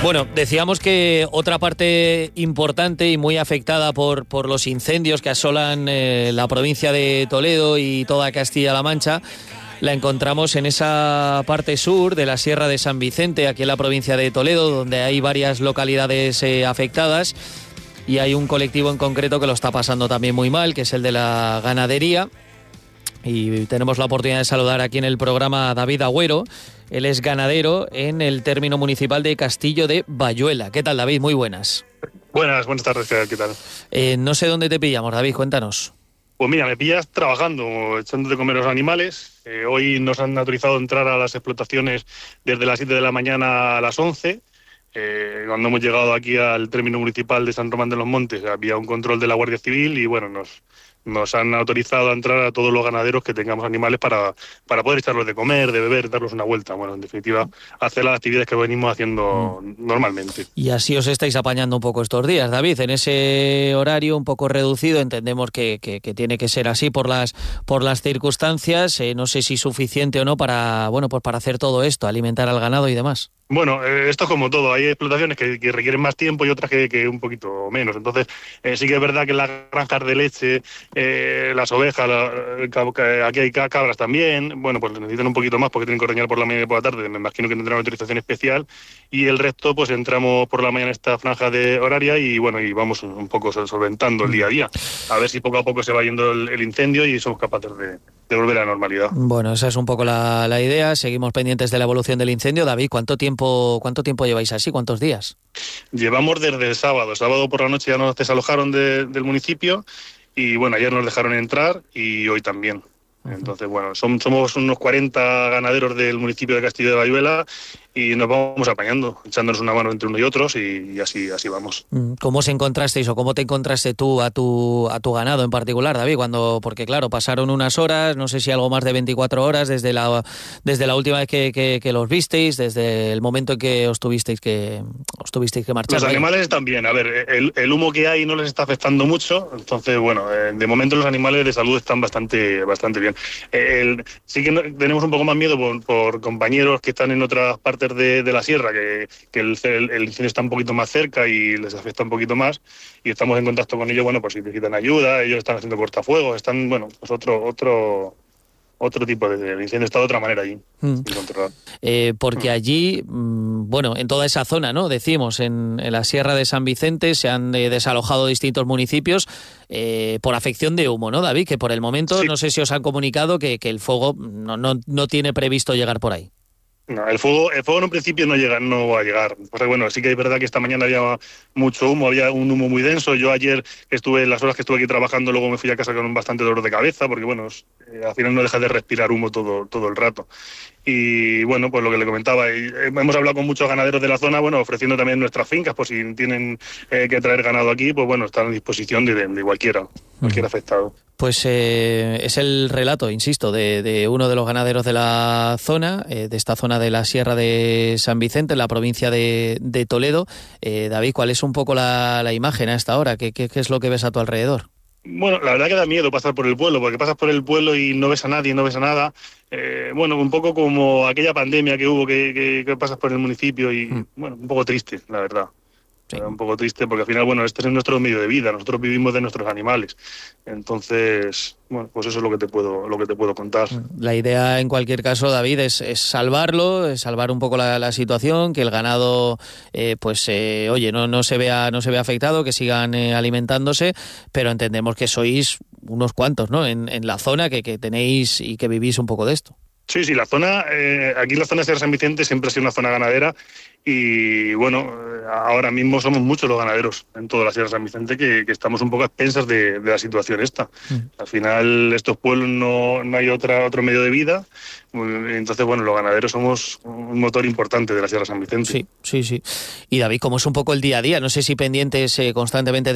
Bueno, decíamos que otra parte importante y muy afectada por los incendios que asolan la provincia de Toledo y toda Castilla-La Mancha la encontramos en esa parte sur de la Sierra de San Vicente, aquí en la provincia de Toledo, donde hay varias localidades afectadas y hay un colectivo en concreto que lo está pasando también muy mal, que es el de la ganadería. Y tenemos la oportunidad de saludar aquí en el programa a David Agüero. Él es ganadero en el término municipal de Castillo de Bayuela. ¿Qué tal, David? Muy buenas. Buenas tardes, ¿qué tal? No sé dónde te pillamos, David, cuéntanos. Pues mira, me pillas trabajando, echando de comer a los animales. Hoy nos han autorizado entrar a las explotaciones desde las 7 de la mañana a las 11. Cuando hemos llegado aquí al término municipal de San Román de los Montes, había un control de la Guardia Civil y bueno, nos han autorizado a entrar a todos los ganaderos que tengamos animales para poder echarlos de comer, de beber, darlos una vuelta. Bueno, en definitiva, hacer las actividades que venimos haciendo normalmente. Y así os estáis apañando un poco estos días, David, en ese horario un poco reducido. Entendemos que tiene que ser así por las circunstancias. No sé si suficiente o no para hacer todo esto, alimentar al ganado y demás. Bueno, esto es como todo, hay explotaciones que requieren más tiempo y otras que un poquito menos. Entonces, sí que es verdad que las granjas de leche, las ovejas, aquí hay cabras también, bueno, pues necesitan un poquito más porque tienen que ordeñar por la mañana y por la tarde, me imagino que tendrán autorización especial, y el resto pues entramos por la mañana en esta franja de horaria y bueno, y vamos un poco solventando el día a día, a ver si poco a poco se va yendo el incendio y somos capaces de volver a la normalidad. Bueno, esa es un poco la idea, seguimos pendientes de la evolución del incendio. David, ¿cuánto tiempo lleváis así? ¿Cuántos días? Llevamos desde el sábado por la noche ya nos desalojaron del municipio y bueno, ayer nos dejaron entrar y hoy también. Entonces, bueno, somos unos 40 ganaderos del municipio de Castillo de Bayuela y nos vamos apañando, echándonos una mano entre unos y otros y así vamos. ¿Cómo os encontrasteis o cómo te encontraste tú a tu ganado en particular, David? Porque claro, pasaron unas horas, no sé si algo más de 24 horas desde la última vez que los visteis, desde el momento en que os tuvisteis que marchar. Los animales están bien, a ver, el humo que hay no les está afectando mucho, entonces bueno, de momento los animales de salud están bastante bien. Sí que tenemos un poco más miedo por compañeros que están en otras partes de la sierra, que el incendio está un poquito más cerca y les afecta un poquito más, y estamos en contacto con ellos, bueno, pues si necesitan ayuda, ellos están haciendo cortafuegos, están, bueno, pues otro tipo de incendio, está de otra manera allí, sin controlar. Porque allí, en toda esa zona, ¿no? Decimos, en la Sierra de San Vicente se han desalojado distintos municipios por afección de humo, ¿no, David? Que por el momento, sí. No sé si os han comunicado que el fuego no tiene previsto llegar por ahí. No, el fuego en un principio no va a llegar. Pues bueno, sí que es verdad que esta mañana había mucho humo, había un humo muy denso. Yo ayer, las horas que estuve aquí trabajando, luego me fui a casa con bastante dolor de cabeza, porque bueno, al final no deja de respirar humo todo el rato. Y bueno, pues lo que le comentaba, hemos hablado con muchos ganaderos de la zona, bueno, ofreciendo también nuestras fincas, por si tienen que traer ganado aquí, pues bueno, están a disposición de cualquier afectado. Pues es el relato, insisto, de uno de los ganaderos de la zona, de esta zona de la Sierra de San Vicente, en la provincia de Toledo. David, ¿cuál es un poco la imagen a esta hora? ¿Qué es lo que ves a tu alrededor? Bueno, la verdad que da miedo pasar por el pueblo, porque pasas por el pueblo y no ves a nadie, no ves a nada. Bueno, un poco como aquella pandemia que hubo, que pasas por el municipio y, bueno, un poco triste, la verdad. Sí. Un poco triste porque al final, bueno, este es nuestro medio de vida, nosotros vivimos de nuestros animales. Entonces, bueno, pues eso es lo que te puedo contar. La idea, en cualquier caso, David, es salvarlo, es salvar un poco la situación, que el ganado, no se vea afectado, que sigan alimentándose, pero entendemos que sois unos cuantos, ¿no? En la zona que tenéis y que vivís un poco de esto. Sí, la zona, aquí la zona de Sierra San Vicente siempre ha sido una zona ganadera y bueno, ahora mismo somos muchos los ganaderos en toda la Sierra San Vicente que estamos un poco a expensas de la situación esta. Al final estos pueblos no hay otro medio de vida, entonces bueno, los ganaderos somos un motor importante de la Sierra San Vicente. Sí. Y David, ¿cómo es un poco el día a día? No sé si pendientes constantemente